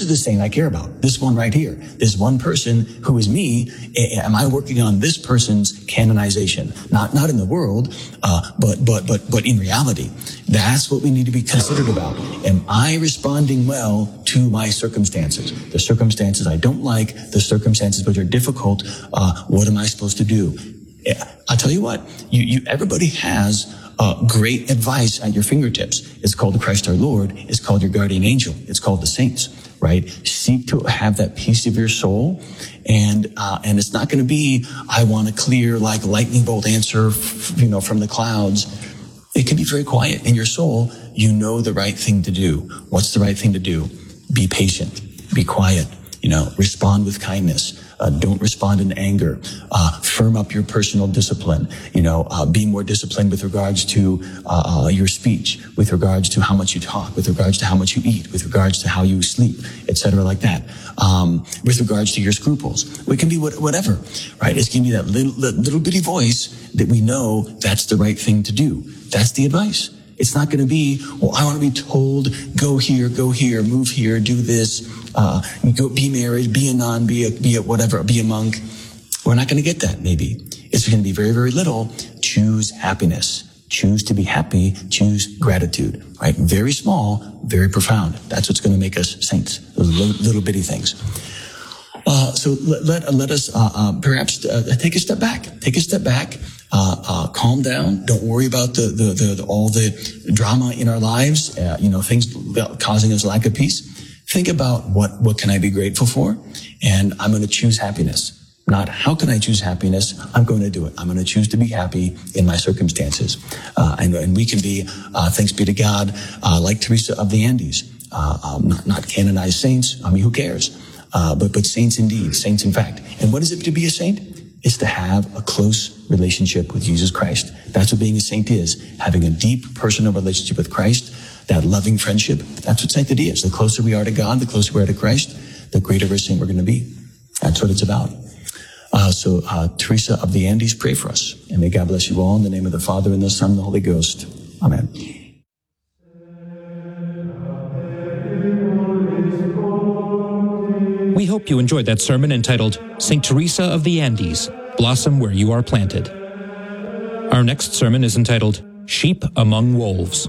is the saint I care about. This one right here. This one person who is me. Am I working on this person's canonization? Not in the world, but in reality. That's what we need to be considered about. Am I responding well to my circumstances? The circumstances I don't like, the circumstances which are difficult, what am I supposed to do? I'll tell you what, everybody has great advice at your fingertips. It's called the Christ our Lord. It's called your guardian angel. It's called the saints, right? Seek to have that peace of your soul. And it's not going to be, I want a clear, like lightning bolt answer, from the clouds. It can be very quiet in your soul. You know the right thing to do. What's the right thing to do? Be patient. Be quiet. Respond with kindness. Don't respond in anger. Firm up your personal discipline. Be more disciplined with regards to your speech, with regards to how much you talk, with regards to how much you eat, with regards to how you sleep, etc., like that. With regards to your scruples, it can be whatever, right? It's going to be that little bitty voice that we know that's the right thing to do. That's the advice. It's not going to be, I want to be told, go here, move here, do this, go be married, be a nun, be a whatever, be a monk. We're not going to get that, maybe. It's going to be very, very little. Choose happiness. Choose to be happy. Choose gratitude, right? Very small, very profound. That's what's going to make us saints. Those little bitty things. So let us perhaps take a step back. Take a step back. Calm down. Don't worry about all the drama in our lives. Things causing us lack of peace. Think about what can I be grateful for, and I'm going to choose happiness. Not how can I choose happiness? I'm going to do it. I'm going to choose to be happy in my circumstances. And we can be, thanks be to God, like Teresa of the Andes, not canonized saints. I mean, who cares? But saints indeed, saints in fact. And what is it to be a saint? It's to have a close relationship with Jesus Christ. That's what being a saint is. Having a deep personal relationship with Christ, that loving friendship. That's what sanctity is. The closer we are to God, the closer we are to Christ, the greater of a saint we're going to be. That's what it's about. So Teresa of the Andes, pray for us. And may God bless you all in the name of the Father, and the Son, and the Holy Ghost. Amen. We hope you enjoyed that sermon entitled St. Teresa of the Andes, Blossom Where You Are Planted. Our next sermon is entitled Sheep Among Wolves.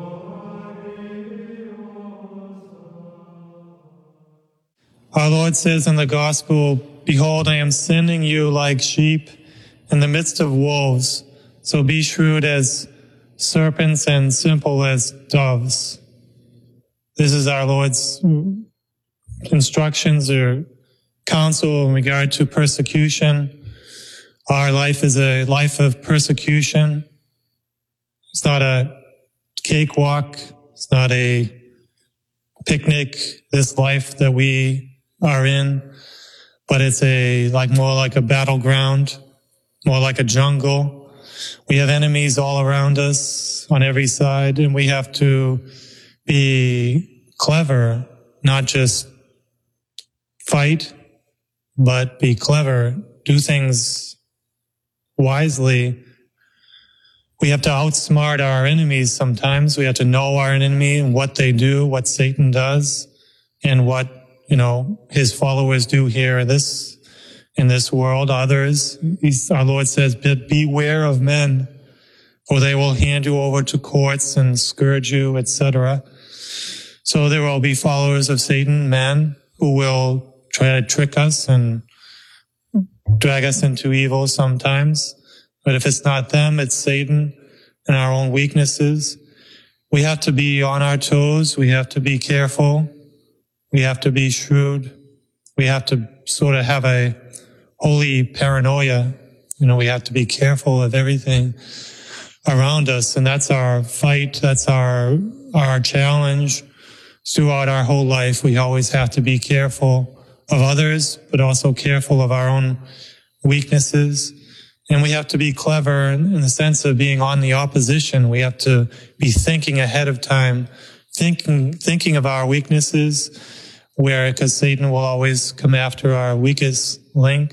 Our Lord says in the Gospel, "Behold, I am sending you like sheep in the midst of wolves, so be shrewd as serpents and simple as doves." This is our Lord's instructions or counsel in regard to persecution. Our life is a life of persecution. It's not a cakewalk. It's not a picnic, this life that we are in, but it's more like a battleground, more like a jungle. We have enemies all around us on every side, and we have to be clever, not just fight, but be clever, do things wisely. We have to outsmart our enemies sometimes. We have to know our enemy and what they do, what Satan does, and what, his followers do here in this world. Others, our Lord says, beware of men, for they will hand you over to courts and scourge you, etc. So there will be followers of Satan, men, who will try to trick us and drag us into evil sometimes. But if it's not them, it's Satan and our own weaknesses. We have to be on our toes. We have to be careful. We have to be shrewd. We have to sort of have a holy paranoia. We have to be careful of everything around us. And that's our fight. That's our challenge throughout our whole life. We always have to be careful of others, but also careful of our own weaknesses. And we have to be clever in the sense of being on the opposition. We have to be thinking ahead of time, thinking of our weaknesses, because Satan will always come after our weakest link.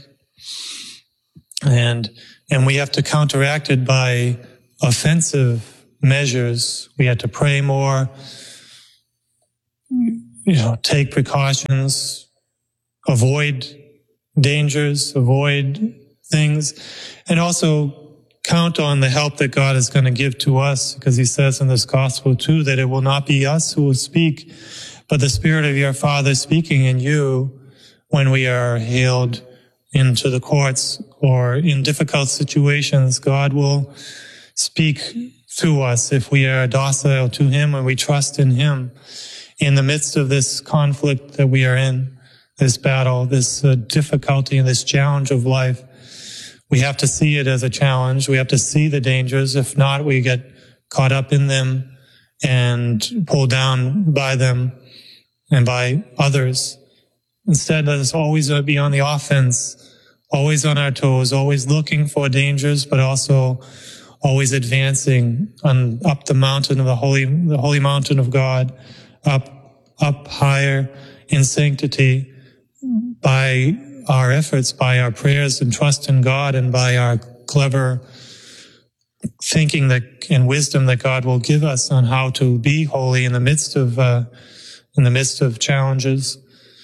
And we have to counteract it by offensive measures. We have to pray more. take precautions, avoid dangers, avoid things, and also count on the help that God is going to give to us, because he says in this gospel too that it will not be us who will speak, but the Spirit of your Father speaking in you when we are hailed into the courts or in difficult situations. God will speak through us if we are docile to him and we trust in him in the midst of this conflict that we are in, this battle, this difficulty and this challenge of life. We have to see it as a challenge. We have to see the dangers. If not, we get caught up in them and pulled down by them and by others. Instead, let us always be on the offense, always on our toes, always looking for dangers, but also always advancing up the mountain of the holy mountain of God, up higher in sanctity by our efforts, by our prayers and trust in God, and by our clever thinking and wisdom that God will give us on how to be holy in the midst of challenges.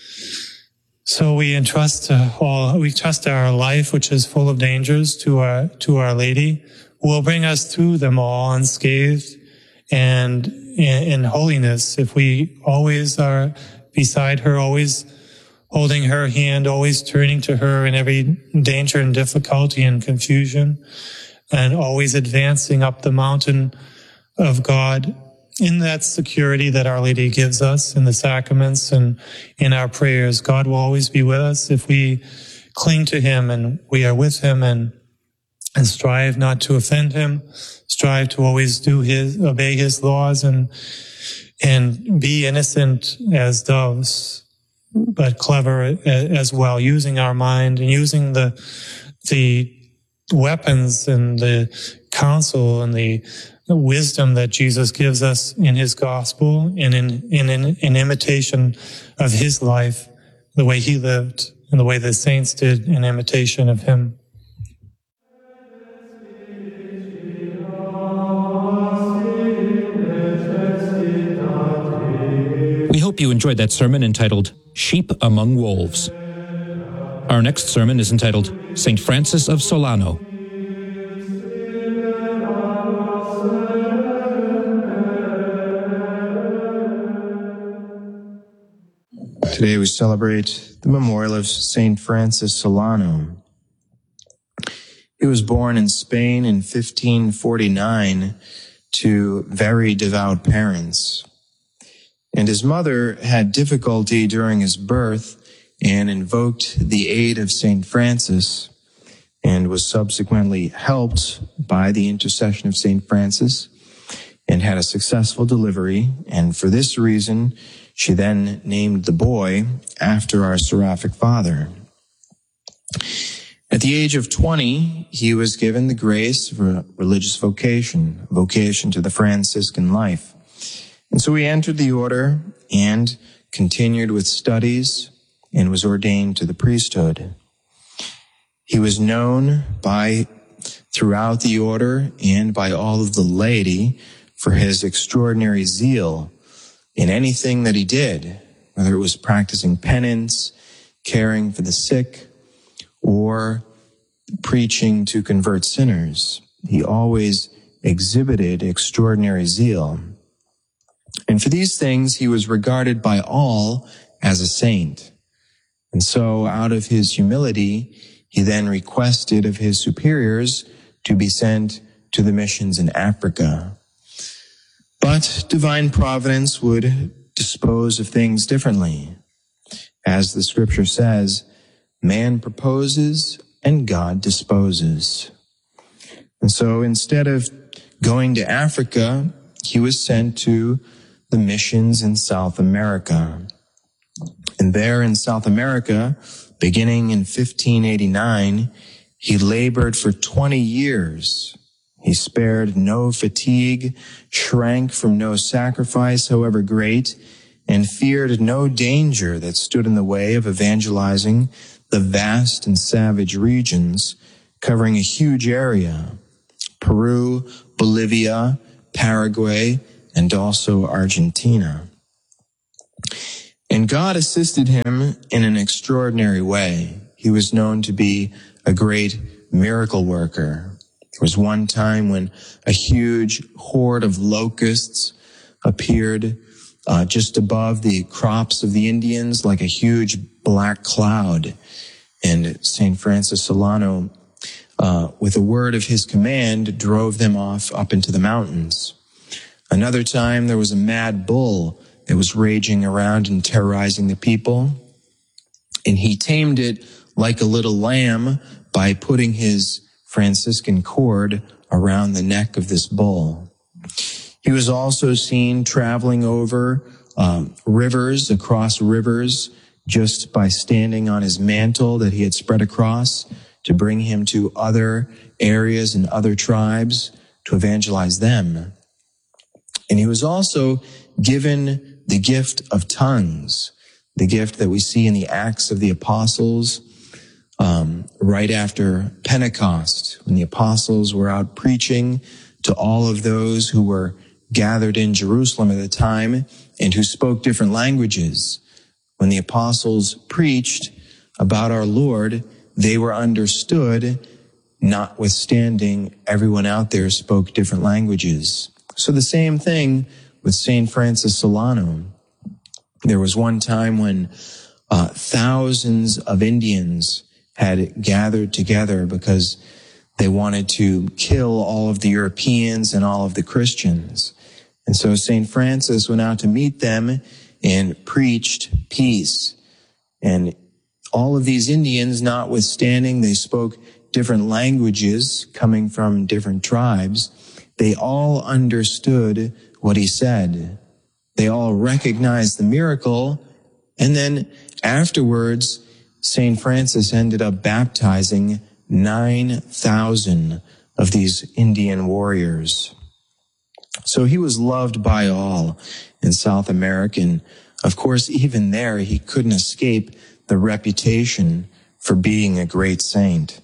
So we trust our life, which is full of dangers, to Our Lady, who will bring us through them all unscathed and in holiness. If we always are beside her, always holding her hand, always turning to her in every danger and difficulty and confusion, and always advancing up the mountain of God in that security that Our Lady gives us in the sacraments and in our prayers. God will always be with us if we cling to him and we are with him and strive not to offend him, strive to always obey his laws and be innocent as doves, but clever as well, using our mind and using the weapons and the counsel and the wisdom that Jesus gives us in his gospel and in imitation of his life, the way he lived and the way the saints did in imitation of him. We hope you enjoyed that sermon entitled Sheep Among Wolves. Our next sermon is entitled St. Francis of Solano. Today we celebrate the memorial of St. Francis Solano. He was born in Spain in 1549 to very devout parents. And his mother had difficulty during his birth and invoked the aid of St. Francis and was subsequently helped by the intercession of St. Francis and had a successful delivery. And for this reason, she then named the boy after our seraphic father. At the age of 20, he was given the grace of a religious vocation to the Franciscan life. And so he entered the order and continued with studies and was ordained to the priesthood. He was known throughout the order and by all of the laity for his extraordinary zeal in anything that he did, whether it was practicing penance, caring for the sick, or preaching to convert sinners. He always exhibited extraordinary zeal. And for these things, he was regarded by all as a saint. And so, out of his humility, he then requested of his superiors to be sent to the missions in Africa. But divine providence would dispose of things differently. As the scripture says, man proposes and God disposes. And so instead of going to Africa, he was sent to the missions in South America. And there in South America, beginning in 1589, he labored for 20 years. He spared no fatigue, shrank from no sacrifice, however great, and feared no danger that stood in the way of evangelizing the vast and savage regions covering a huge area: Peru, Bolivia, Paraguay, and also Argentina. And God assisted him in an extraordinary way. He was known to be a great miracle worker. There was one time when a huge horde of locusts appeared just above the crops of the Indians like a huge black cloud. And St. Francis Solano, with a word of his command, drove them off up into the mountains. Another time, there was a mad bull that was raging around and terrorizing the people. And he tamed it like a little lamb by putting his Franciscan cord around the neck of this bull. He was also seen traveling over rivers, across rivers, just by standing on his mantle that he had spread across to bring him to other areas and other tribes to evangelize them. And he was also given the gift of tongues, the gift that we see in the Acts of the Apostles, right after Pentecost, when the apostles were out preaching to all of those who were gathered in Jerusalem at the time and who spoke different languages. When the apostles preached about our Lord, they were understood, notwithstanding everyone out there spoke different languages. So the same thing with St. Francis Solano. There was one time when thousands of Indians had gathered together because they wanted to kill all of the Europeans and all of the Christians. And so St. Francis went out to meet them and preached peace. And all of these Indians, notwithstanding they spoke different languages coming from different tribes, they all understood what he said. They all recognized the miracle. And then afterwards, St. Francis ended up baptizing 9,000 of these Indian warriors. So he was loved by all in South America. And of course, even there, he couldn't escape the reputation for being a great saint.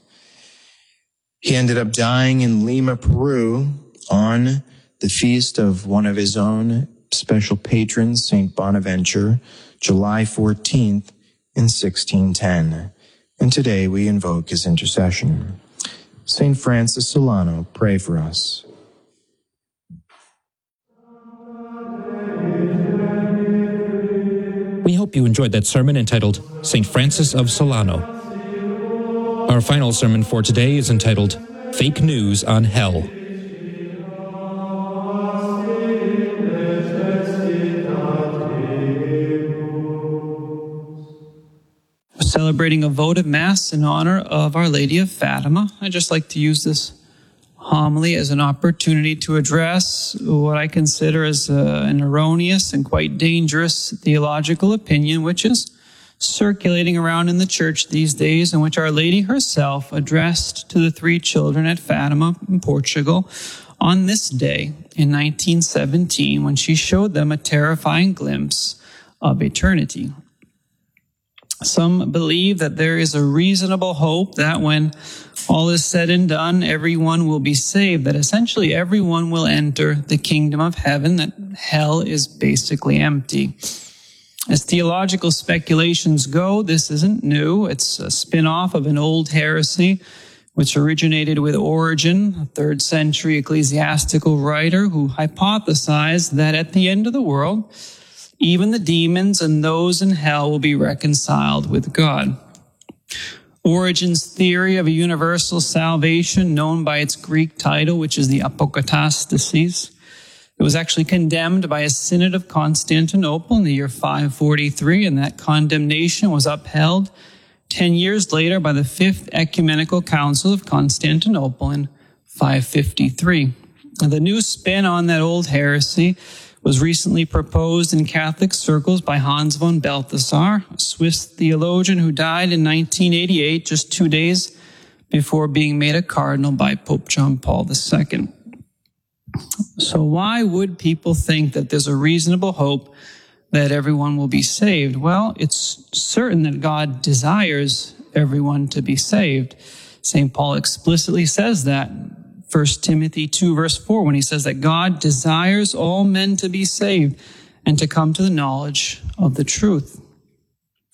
He ended up dying in Lima, Peru, on the feast of one of his own special patrons, St. Bonaventure, July 14th in 1610. And today we invoke his intercession. St. Francis Solano, pray for us. We hope you enjoyed that sermon entitled St. Francis of Solano. Our final sermon for today is entitled Fake News on Hell. Celebrating a votive Mass in honor of Our Lady of Fatima. I'd just like to use this homily as an opportunity to address what I consider as an erroneous and quite dangerous theological opinion, which is circulating around in the church these days, in which Our Lady herself addressed to the 3 children at Fatima in Portugal on this day in 1917, when she showed them a terrifying glimpse of eternity. Some believe that there is a reasonable hope that when all is said and done, everyone will be saved, that essentially everyone will enter the kingdom of heaven, that hell is basically empty. As theological speculations go, this isn't new. It's a spin-off of an old heresy, which originated with Origen, a 3rd century ecclesiastical writer who hypothesized that at the end of the world, even the demons and those in hell will be reconciled with God. Origen's theory of a universal salvation, known by its Greek title, which is the Apokatastasis, it was actually condemned by a synod of Constantinople in the year 543, and that condemnation was upheld 10 years later by the 5th Ecumenical Council of Constantinople in 553. The new spin on that old heresy was recently proposed in Catholic circles by Hans von Balthasar, a Swiss theologian who died in 1988, just 2 days before being made a cardinal by Pope John Paul II. So why would people think that there's a reasonable hope that everyone will be saved? Well, it's certain that God desires everyone to be saved. St. Paul explicitly says that. 1 Timothy 2 verse 4, when he says that God desires all men to be saved and to come to the knowledge of the truth.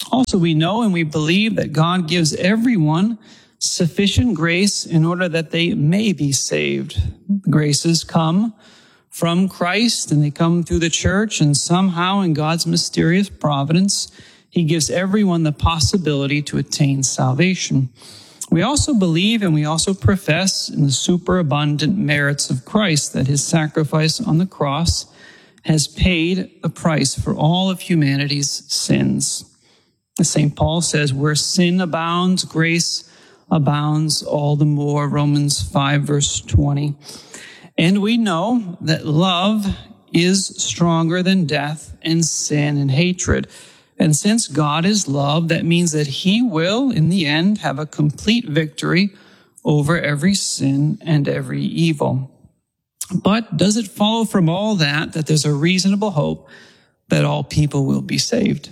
Also, we know and we believe that God gives everyone sufficient grace in order that they may be saved. Graces come from Christ and they come through the church, and somehow in God's mysterious providence, he gives everyone the possibility to attain salvation. We also believe and we also profess in the superabundant merits of Christ, that his sacrifice on the cross has paid the price for all of humanity's sins. As St. Paul says, where sin abounds, grace abounds all the more, Romans 5, verse 20. And we know that love is stronger than death and sin and hatred. And since God is love, that means that he will, in the end, have a complete victory over every sin and every evil. But does it follow from all that there's a reasonable hope that all people will be saved?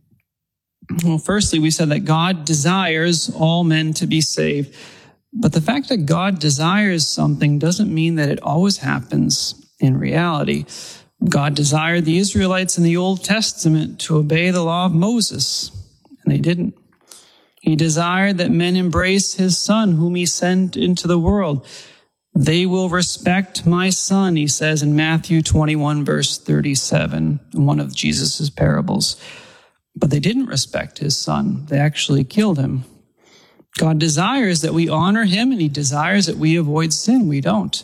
Well, firstly, we said that God desires all men to be saved. But the fact that God desires something doesn't mean that it always happens in reality. God desired the Israelites in the Old Testament to obey the law of Moses, and they didn't. He desired that men embrace his Son, whom he sent into the world. They will respect my Son, he says in Matthew 21, verse 37, in one of Jesus' parables. But they didn't respect his Son. They actually killed him. God desires that we honor him, and he desires that we avoid sin. We don't.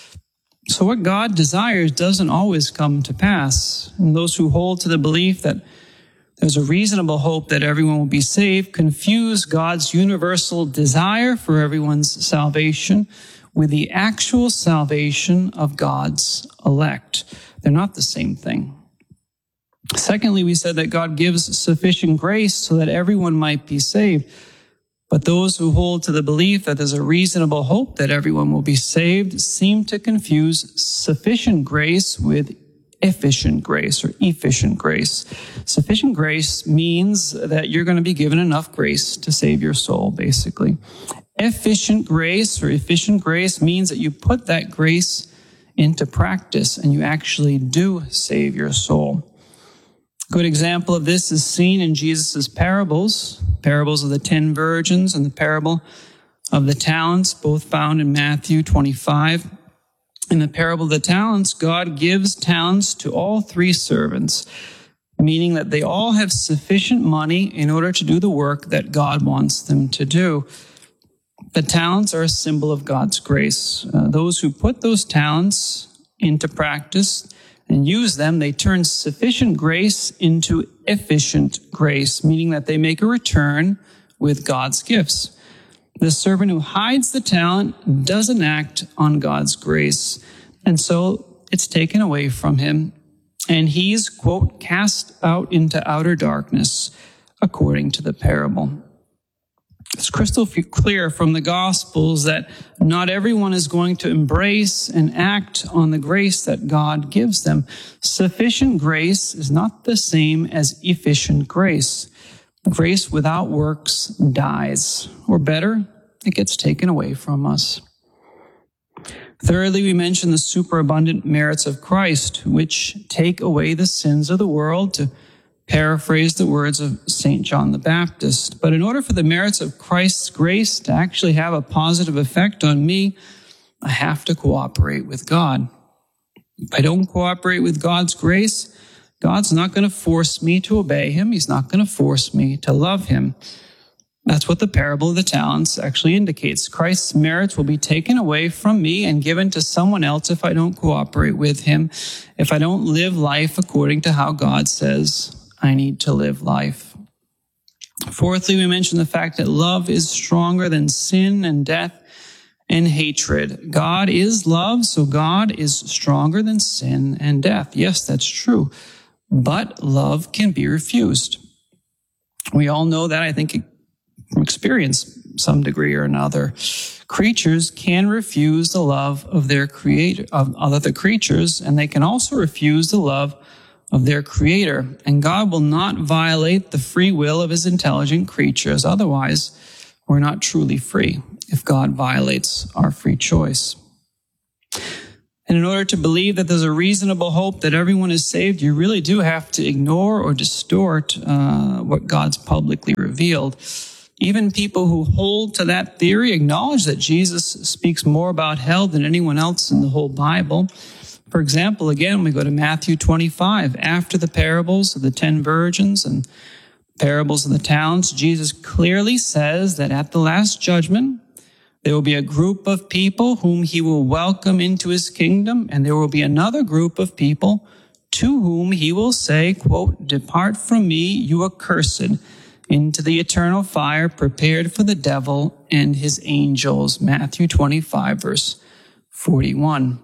So what God desires doesn't always come to pass. And those who hold to the belief that there's a reasonable hope that everyone will be saved confuse God's universal desire for everyone's salvation with the actual salvation of God's elect. They're not the same thing. Secondly, we said that God gives sufficient grace so that everyone might be saved. But those who hold to the belief that there's a reasonable hope that everyone will be saved seem to confuse sufficient grace with efficient grace or efficient grace. Sufficient grace means that you're going to be given enough grace to save your soul, basically. Efficient grace or efficient grace means that you put that grace into practice and you actually do save your soul. A good example of this is seen in Jesus' parables of the 10 virgins and the parable of the talents, both found in Matthew 25. In the parable of the talents, God gives talents to all three servants, meaning that they all have sufficient money in order to do the work that God wants them to do. The talents are a symbol of God's grace. Those who put those talents into practice and use them, they turn sufficient grace into efficient grace, meaning that they make a return with God's gifts. The servant who hides the talent doesn't act on God's grace, and so it's taken away from him, and he's, quote, cast out into outer darkness, according to the parable. It's crystal clear from the Gospels that not everyone is going to embrace and act on the grace that God gives them. Sufficient grace is not the same as efficient grace. Grace without works dies, or better, it gets taken away from us. Thirdly, we mention the superabundant merits of Christ, which take away the sins of the world, to paraphrase the words of St. John the Baptist. But in order for the merits of Christ's grace to actually have a positive effect on me, I have to cooperate with God. If I don't cooperate with God's grace, God's not going to force me to obey him. He's not going to force me to love him. That's what the parable of the talents actually indicates. Christ's merits will be taken away from me and given to someone else if I don't cooperate with him, if I don't live life according to how God says I need to live life. Fourthly, we mentioned the fact that love is stronger than sin and death and hatred. God is love, so God is stronger than sin and death. Yes, that's true. But love can be refused. We all know that, I think, from experience, some degree or another. Creatures can refuse the love of their creator, of other creatures, and they can also refuse the love of their creator. And God will not violate the free will of his intelligent creatures. Otherwise, we're not truly free if God violates our free choice. And in order to believe that there's a reasonable hope that everyone is saved, you really do have to ignore or distort what God's publicly revealed. Even people who hold to that theory acknowledge that Jesus speaks more about hell than anyone else in the whole Bible. For example, again, we go to Matthew 25. After the parables of the 10 virgins and parables of the talents, Jesus clearly says that at the last judgment, there will be a group of people whom he will welcome into his kingdom, and there will be another group of people to whom he will say, quote, "Depart from me, you accursed, into the eternal fire prepared for the devil and his angels." Matthew 25, verse 41.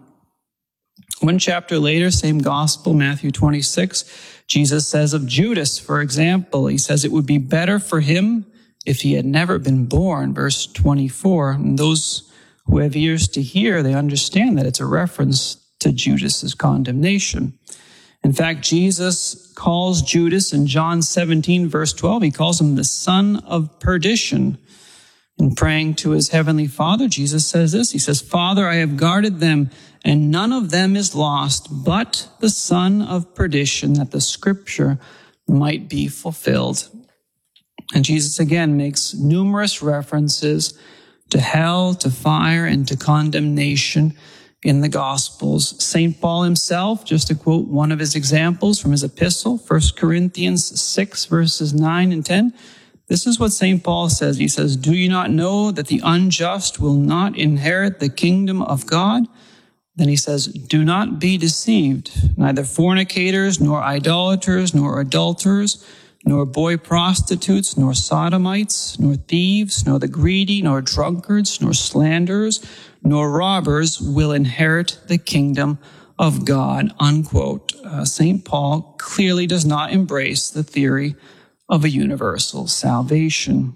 One chapter later, same gospel, Matthew 26, Jesus says of Judas, for example, he says it would be better for him if he had never been born, verse 24. And those who have ears to hear, they understand that it's a reference to Judas's condemnation. In fact, Jesus calls Judas in John 17, verse 12, he calls him the son of perdition. In praying to his heavenly Father, Jesus says this, he says, "Father, I have guarded them, and none of them is lost, but the son of perdition, that the scripture might be fulfilled." And Jesus again makes numerous references to hell, to fire, and to condemnation in the Gospels. St. Paul himself, just to quote one of his examples from his epistle, 1 Corinthians 6, verses 9 and 10, this is what St. Paul says. He says, "Do you not know that the unjust will not inherit the kingdom of God?" Then he says, "Do not be deceived. Neither fornicators, nor idolaters, nor adulterers, nor boy prostitutes, nor sodomites, nor thieves, nor the greedy, nor drunkards, nor slanderers, nor robbers will inherit the kingdom of God," unquote. St. Paul clearly does not embrace the theory of a universal salvation.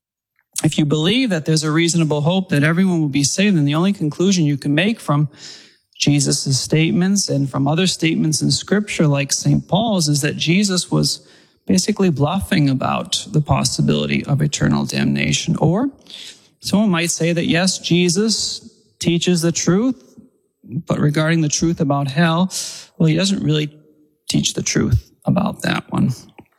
If you believe that there's a reasonable hope that everyone will be saved, then the only conclusion you can make from Jesus' statements and from other statements in Scripture like St. Paul's is that Jesus was basically bluffing about the possibility of eternal damnation. Or someone might say that, yes, Jesus teaches the truth, but regarding the truth about hell, well, he doesn't really teach the truth about that one.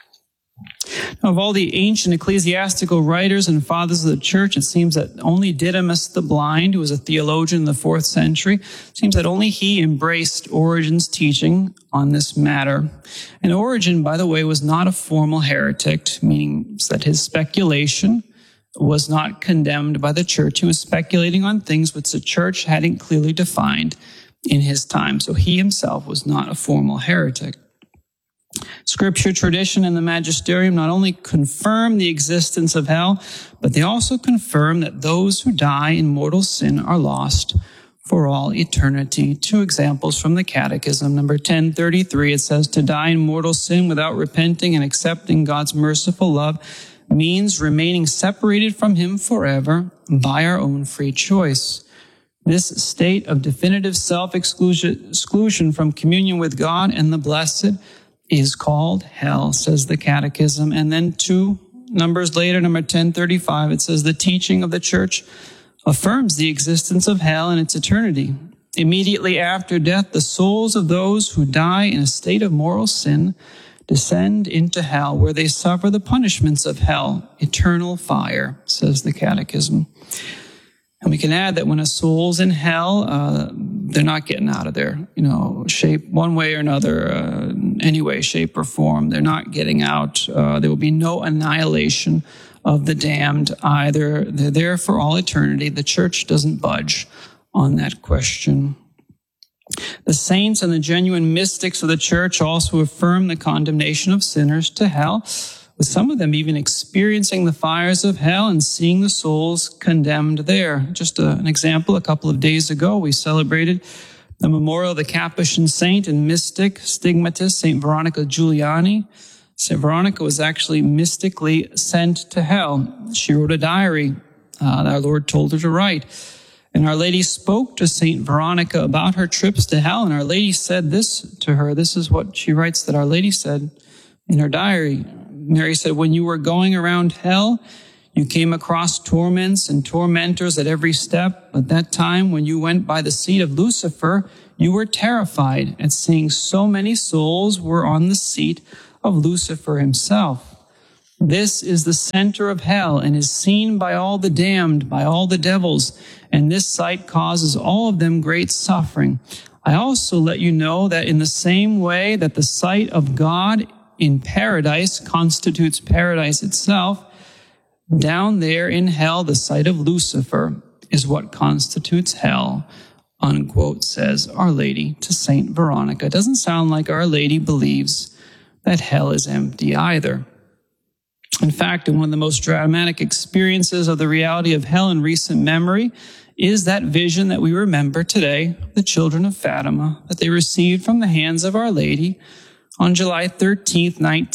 Now, of all the ancient ecclesiastical writers and fathers of the church, it seems that only Didymus the Blind, who was a theologian in the 4th century, it seems that only he embraced Origen's teaching on this matter. And Origen, by the way, was not a formal heretic, meaning that his speculation was not condemned by the church. He was speculating on things which the church hadn't clearly defined in his time. So he himself was not a formal heretic. Scripture, tradition, and the magisterium not only confirm the existence of hell, but they also confirm that those who die in mortal sin are lost for all eternity. 2 examples from the Catechism. Number 1033, it says, "To die in mortal sin without repenting and accepting God's merciful love means remaining separated from him forever by our own free choice. This state of definitive self-exclusion from communion with God and the blessed is called hell," says the Catechism. And then 2 numbers later, number 1035, it says, "The teaching of the church affirms the existence of hell and its eternity. Immediately after death, the souls of those who die in a state of moral sin descend into hell, where they suffer the punishments of hell, eternal fire," says the Catechism. And we can add that when a soul's in hell, they're not getting out of there, shape one way or another, any way, shape, or form. They're not getting out. There will be no annihilation of the damned either. They're there for all eternity. The church doesn't budge on that question. The saints and the genuine mystics of the church also affirm the condemnation of sinners to hell, with some of them even experiencing the fires of hell and seeing the souls condemned there. Just an example, a couple of days ago, we celebrated the memorial of the Capuchin saint and mystic stigmatist, St. Veronica Giuliani. St. Veronica was actually mystically sent to hell. She wrote a diary that our Lord told her to write. And Our Lady spoke to St. Veronica about her trips to hell, and Our Lady said this to her. This is what she writes that Our Lady said in her diary. Mary said, "When you were going around hell, You came across torments and tormentors at every step. At that time, when you went by the seat of Lucifer, you were terrified at seeing so many souls were on the seat of Lucifer himself. This is the center of hell and is seen by all the damned, by all the devils, and this sight causes all of them great suffering. I also let you know that in the same way that the sight of God in paradise constitutes paradise itself, down there in hell, the sight of Lucifer is what constitutes hell, unquote, says Our Lady to Saint Veronica. It doesn't sound like Our Lady believes that hell is empty either. In fact, one of the most dramatic experiences of the reality of hell in recent memory is that vision that we remember today, the children of Fatima, that they received from the hands of Our Lady on July 13th,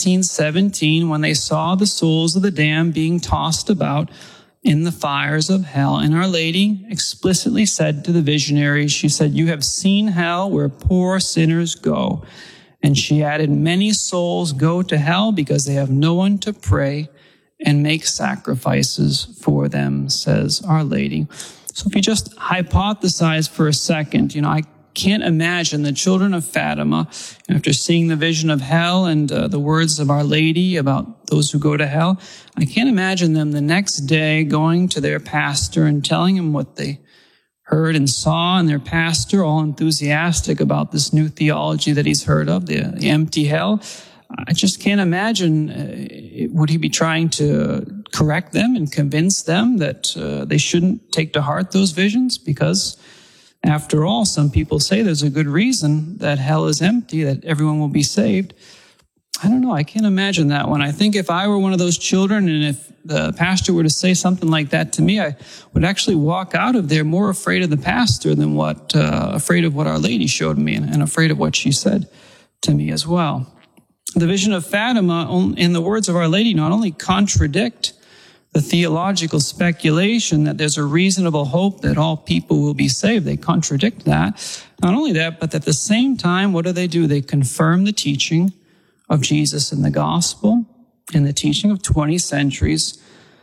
1917, when they saw the souls of the damned being tossed about in the fires of hell. And Our Lady explicitly said to the visionaries, she said, "You have seen hell where poor sinners go." And she added, "Many souls go to hell because they have no one to pray and make sacrifices for them," says Our Lady. So if you just hypothesize for a second, I can't imagine the children of Fatima, after seeing the vision of hell and the words of Our Lady about those who go to hell, I can't imagine them the next day going to their pastor and telling him what they heard and saw, and their pastor all enthusiastic about this new theology that he's heard of, the empty hell. I just can't imagine, would he be trying to correct them and convince them that they shouldn't take to heart those visions? Because after all, some people say there's a good reason that hell is empty, that everyone will be saved. I don't know. I can't imagine that one. I think if I were one of those children and if the pastor were to say something like that to me, I would actually walk out of there more afraid of the pastor than afraid of what Our Lady showed me and afraid of what she said to me as well. The vision of Fatima, in the words of Our Lady, not only contradict the theological speculation that there's a reasonable hope that all people will be saved. They contradict that. Not only that, but at the same time, what do? They confirm the teaching of Jesus in the gospel and the teaching of 20 centuries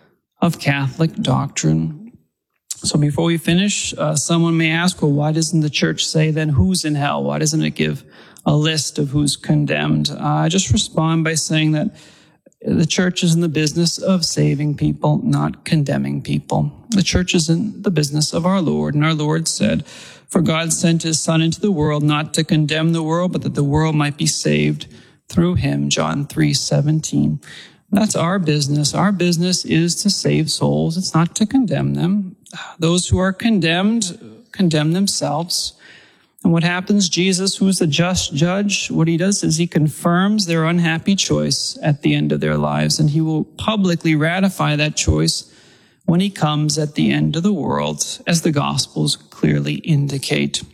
of Catholic doctrine. So before we finish, someone may ask, well, why doesn't the church say then who's in hell? Why doesn't it give a list of who's condemned? I just respond by saying that the church is in the business of saving people, not condemning people. The church is in the business of our Lord, and our Lord said, "For God sent his Son into the world not to condemn the world, but that the world might be saved through him," John 3:17. That's our business. Our business is to save souls. It's not to condemn them. Those who are condemned, condemn themselves. And what happens? Jesus, who is the just judge, what he does is he confirms their unhappy choice at the end of their lives, and he will publicly ratify that choice when he comes at the end of the world, as the Gospels clearly indicate.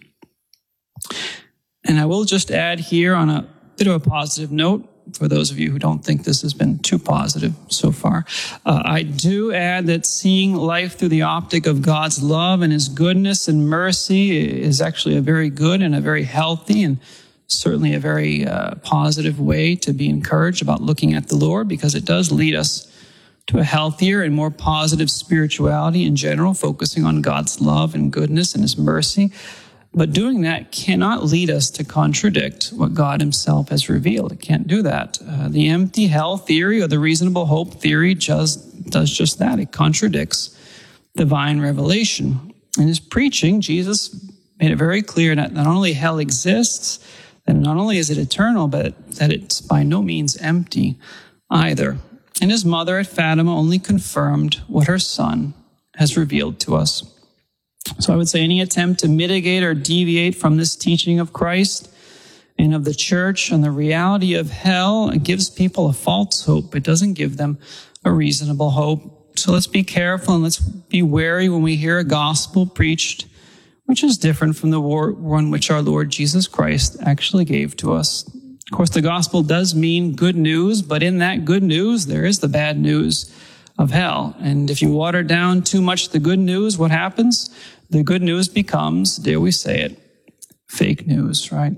And I will just add here on a bit of a positive note, for those of you who don't think this has been too positive so far, I do add that seeing life through the optic of God's love and his goodness and mercy is actually a very good and a very healthy and certainly a very positive way to be encouraged about looking at the Lord, because it does lead us to a healthier and more positive spirituality in general, focusing on God's love and goodness and his mercy. But doing that cannot lead us to contradict what God himself has revealed. It can't do that. The empty hell theory or the reasonable hope theory does just that. It contradicts divine revelation. In his preaching, Jesus made it very clear that not only hell exists, and not only is it eternal, but that it's by no means empty either. And his mother at Fatima only confirmed what her son has revealed to us. So I would say any attempt to mitigate or deviate from this teaching of Christ and of the church and the reality of hell gives people a false hope. It doesn't give them a reasonable hope. So let's be careful and let's be wary when we hear a gospel preached which is different from the one which our Lord Jesus Christ actually gave to us. Of course, the gospel does mean good news, but in that good news, there is the bad news of hell. And if you water down too much the good news, what happens? The good news becomes, dare we say it, fake news, right?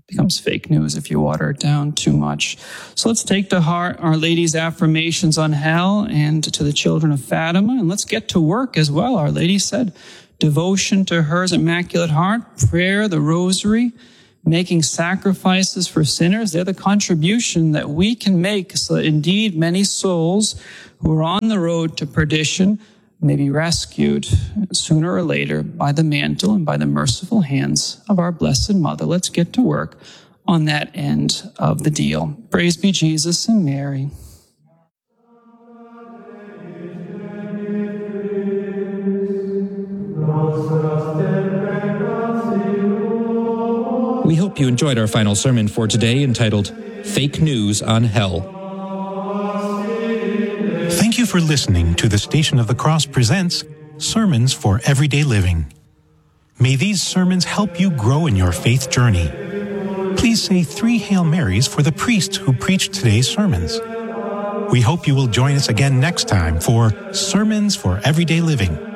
becomes fake news if you water it down too much. So let's take to heart Our Lady's affirmations on hell and to the children of Fatima, and let's get to work as well. Our Lady said, devotion to hers Immaculate Heart, prayer, the rosary, making sacrifices for sinners. They're the contribution that we can make so that indeed many souls who are on the road to perdition may be rescued sooner or later by the mantle and by the merciful hands of our Blessed Mother. Let's get to work on that end of the deal. Praise be Jesus and Mary. We hope you enjoyed our final sermon for today entitled Fake News on Hell. Thank you for listening to the Station of the Cross presents Sermons for Everyday Living. May these sermons help you grow in your faith journey. Please say 3 Hail Marys for the priest who preached today's sermons. We hope you will join us again next time for Sermons for Everyday Living.